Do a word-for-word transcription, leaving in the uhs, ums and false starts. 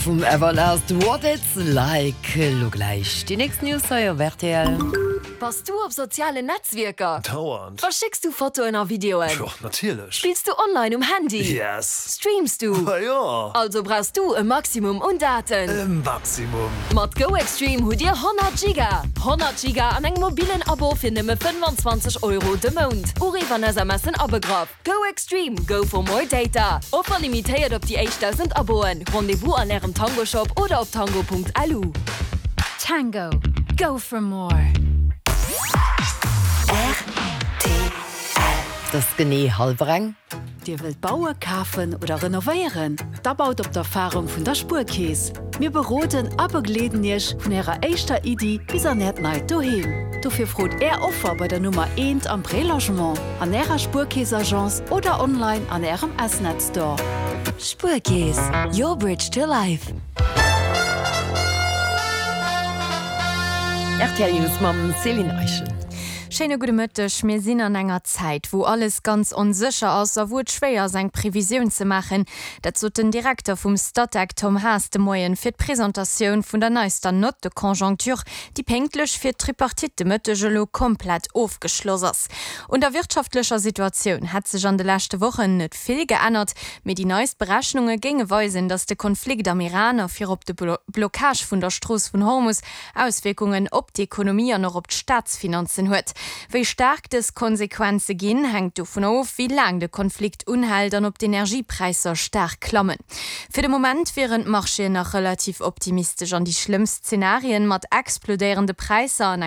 Vom Everlast What It's Like lo gleich. Die nächsten News sei R T L. Warst du auf soziale Netzwerke? Dauernd. Verschickst du Fotos und Videoen? Ja, natürlich. Spielst du online um Handy? Yes. Streamst du? Ah, ja. Also brauchst du ein Maximum an Daten. Im Maximum. Mit Go Extreme hol dir hundert Giga. hundert Giga an einem mobilen Abo für nur fünfundzwanzig Euro den Monat. Oder S M S in Abograf. Go Extreme, go for more data. Offer limitiert auf die achttausend Aboen. Rendezvous an ihrem Tango Shop oder auf tango punkt a l u. Tango, go for more. R T L. Das Gene Halbreng. Dir wilt Bauer kaufen oder renovieren? Da baut op der Erfahrung vun der Spurkäes. Mir beroten abergleden ichch vun ihrer eischter Idee bis er net neid doheem. Dufir frot er Offer bei der Nummer eins am Prélogement, an ihrer Spurkäesagenz oder online an ihrem Assnet-Store. Spurkäes, your bridge to life. R T L News mam Celine Eichen. Schöne gute Müttech, mir sinn an enger Zeit, wo alles ganz unsicher ass, a wo et schwéier seg Prävision ze machen. Dat zo den Direktor vum Stadtag Tom Haas de Moien fir d'Präsentatiun vun der neuester Not de Konjunktur, die penklech fir tripartite Mëttegelo komplett aufgeschloss ass. Und der wirtschaftlicher Situation hat sech an de lachte Wochen net viel geändert, mit die neust Berechnungen ginge weisen, dass de Konflikt am Iran auf fir op de Blo Blockage vun der Stroos vun Hormus Auswirkungen op die Ökonomie an op Staatsfinanzen huet. Wie stark das Konsequenzen gehen, hängt davon ab, wie lang der Konflikt unhält und ob die Energiepreise stark klammen. Für den Moment wären Marché noch relativ optimistisch an die schlimmsten Szenarien mit explodierenden Preisen